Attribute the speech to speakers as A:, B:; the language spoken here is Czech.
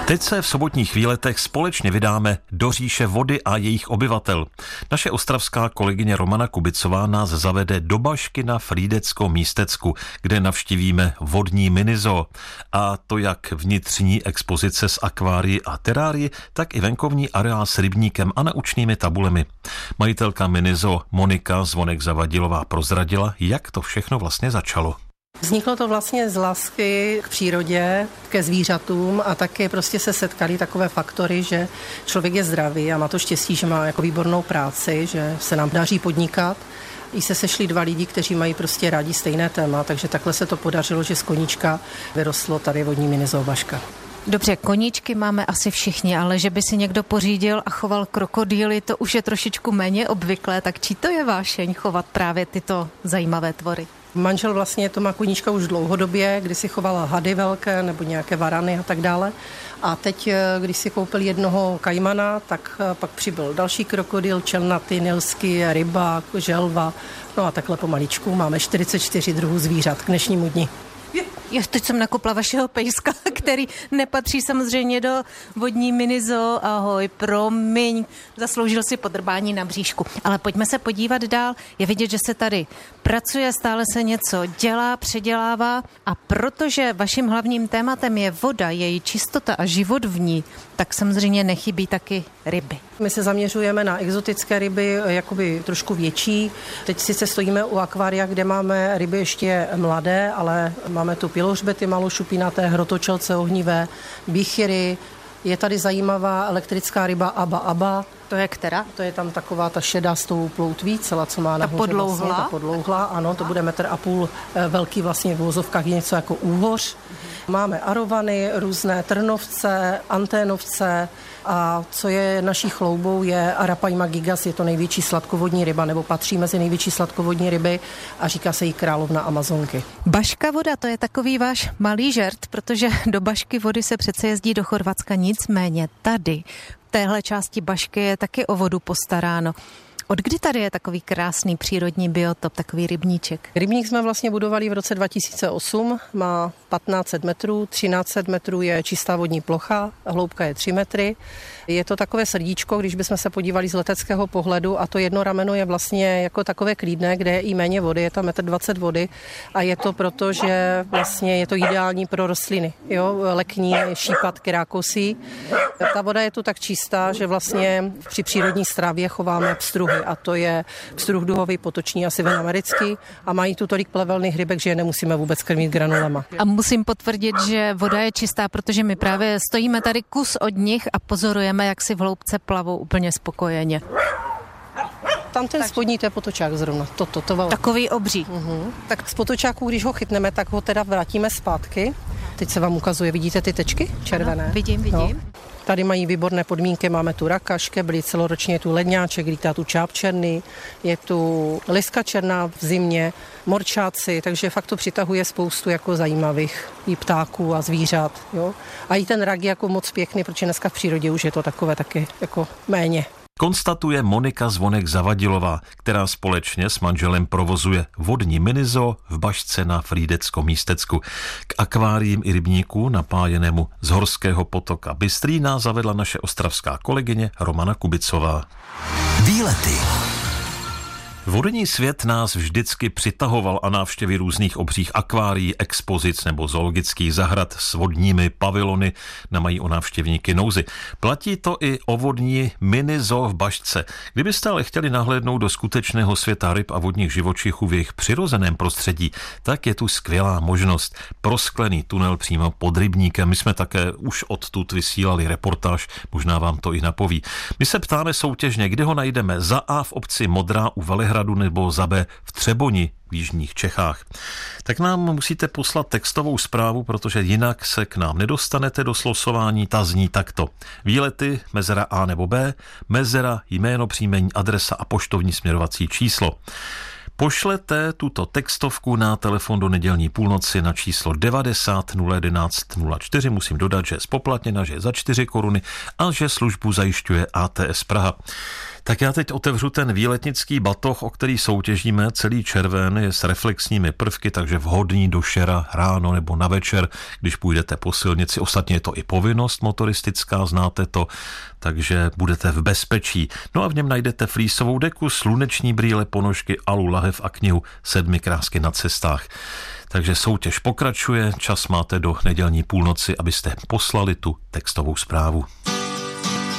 A: Teď se v sobotních výletech společně vydáme do říše vody a jejich obyvatel. Naše ostravská kolegyně Romana Kubicová nás zavede do Bašky na Frýdecko-Místecku, kde navštívíme vodní minizoo. A to jak vnitřní expozice s akvárii a terárii, tak i venkovní areál s rybníkem a naučnými tabulemi. Majitelka minizoo Monika Zvonek-Zavadilová prozradila, jak to všechno vlastně začalo.
B: Vzniklo to vlastně z lásky k přírodě, ke zvířatům a taky prostě se setkali takové faktory, že člověk je zdravý a má to štěstí, že má jako výbornou práci, že se nám daří podnikat. I se sešli dva lidi, kteří mají prostě rádi stejné téma, takže takhle se to podařilo, že z koníčka vyrostlo tady vodní minizoo Baška.
C: Dobře, koníčky máme asi všichni, ale že by si někdo pořídil a choval krokodýly, to už je trošičku méně obvyklé, tak čí to je vášeň chovat právě tyto zajímavé tvory?
B: Manžel vlastně to má koníčka už dlouhodobě, kdy si chovala hady velké nebo nějaké varany a tak dále. A teď, když si koupil jednoho kajmana, tak pak přibyl další krokodýl, čelnatý, nilský, rybák, želva. No a takhle pomaličku máme 44 druhů zvířat k dnešnímu dni.
C: Já teď jsem nakopla vašeho pejska, který nepatří samozřejmě do vodní minizoo. Ahoj, promiň, zasloužil si podrbání na bříšku. Ale pojďme se podívat dál. Je vidět, že se tady pracuje, stále se něco dělá, předělává. A protože vaším hlavním tématem je voda, její čistota a život v ní, tak samozřejmě nechybí taky ryby.
B: My se zaměřujeme na exotické ryby, jakoby trošku větší. Teď sice stojíme u akvária, kde máme ryby ještě mladé, ale máme tu pilořbety malošupinaté, hrotočelce ohnivé, bichyry. Je tady zajímavá elektrická ryba aba.
C: To je která?
B: To je tam taková ta šedá s tou ploutví, celá, co má nahoře.
C: Podlouhlá?
B: Vlastně, ta podlouhlá, ano, to bude 1,5 m velký vlastně v vozovkách, je něco jako úhoř. Máme arovany, různé trnovce, anténovce a co je naší chloubou je Arapaima gigas, je to největší sladkovodní ryba, nebo patří mezi největší sladkovodní ryby a říká se jí královna Amazonky.
C: Baška voda, to je takový váš malý žert, protože do Bašky vody se přece jezdí do Chorvatska, nicméně tady v téhle části Bašky je taky o vodu postaráno. Od kdy tady je takový krásný přírodní biotop, takový rybníček?
B: Rybník jsme vlastně budovali v roce 2008, má 1500 metrů, 1300 metrů je čistá vodní plocha, hloubka je 3 metry. Je to takové srdíčko, když bychom se podívali z leteckého pohledu a to jedno rameno je vlastně jako takové klídné, kde je i méně vody, je tam 1,20 m vody a je to proto, že vlastně je to ideální pro rostliny, jo, lekní, šípatky, rákosí. Ta voda je tu tak čistá, že vlastně při přírodní stravě chováme pstruhy a to je pstruh duhový, potoční a severoamerický a mají tu tolik plevelných rybek, že je nemusíme vůbec krmit granulama.
C: A musím potvrdit, že voda je čistá, protože my právě stojíme tady kus od nich a pozorujeme, jak si v hloubce plavou úplně spokojeně.
B: Tam ten spodní, to je potočák zrovna. To
C: takový obří.
B: Tak z potočáku, když ho chytneme, tak ho teda vrátíme zpátky. Teď se vám ukazuje, vidíte ty tečky červené?
C: Ano, vidím. No.
B: Tady mají výborné podmínky, máme tu raka, škebly, celoročně je tu ledňáček, lítá tu čáp černý, je tu liska černá v zimě, morčáci, takže fakt to přitahuje spoustu jako zajímavých i ptáků a zvířat. Jo? A i ten rak je jako moc pěkný, protože dneska v přírodě už je to takové taky jako méně.
A: Konstatuje Monika Zvonek-Zavadilová, která společně s manželem provozuje vodní minizoo v Bašce na Frýdecko-Místecku. K akváriím i rybníku napájenému z horského potoka Bystrý nás zavedla naše ostravská kolegyně Romana Kubicová.
D: Výlety.
A: Vodní svět nás vždycky přitahoval a návštěvy různých obřích akvárií, expozic nebo zoologických zahrad s vodními pavilony nemají o návštěvníky nouzy. Platí to i o vodní minizoo v Bašce. Kdybyste ale chtěli nahlédnout do skutečného světa ryb a vodních živočichů v jejich přirozeném prostředí, tak je tu skvělá možnost. Prosklený tunel přímo pod rybníkem. My jsme také už odtud vysílali reportáž, možná vám to i napoví. My se ptáme soutěžně, kde ho najdeme. Za A v obci Modrá u Velehradu nebo za B v Třeboni v jižních Čechách. Tak nám musíte poslat textovou zprávu, protože jinak se k nám nedostanete do slosování. Ta zní takto. Výlety, mezera A nebo B, mezera, jméno, příjmení, adresa a poštovní směrovací číslo. Pošlete tuto textovku na telefon do nedělní půlnoci na číslo 90 011 04. Musím dodat, že je spoplatněna, že je za 4 koruny a že službu zajišťuje ATS Praha. Tak já teď otevřu ten výletnický batoh, o který soutěžíme. Celý červen je s reflexními prvky, takže vhodný do šera ráno nebo na večer, když půjdete po silnici. Ostatně je to i povinnost motoristická, znáte to, takže budete v bezpečí. No a v něm najdete flísovou deku, sluneční brýle, ponožky, alu, lahev a knihu 7 krásky na cestách. Takže soutěž pokračuje, čas máte do nedělní půlnoci, abyste poslali tu textovou zprávu.